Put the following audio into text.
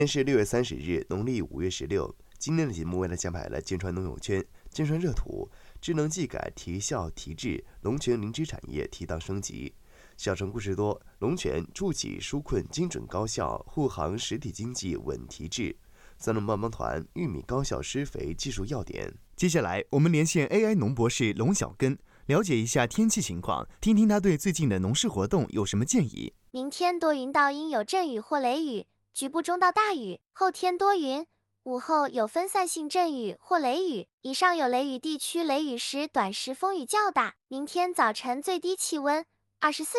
今天是6月30日，农历5月16。今天的节目为大家安排了金川农友圈、金川热土、智能技改提效提质、龙泉灵芝产业提档升级。小城故事多，龙泉助己纾困精准高效，护航实体经济稳提质。三龙帮帮团玉米高效施肥技术要点。 接下来我们连线 AI 农博士龙小根，了解一下天气情况，听听他对最近的农事活动有什么建议。 明天多云到阴，有阵雨或雷雨，局部中到大雨。后天多云，午后有分散性阵雨或雷雨，以上有雷雨地区雷雨时短时风雨较大。明天早晨最低气温24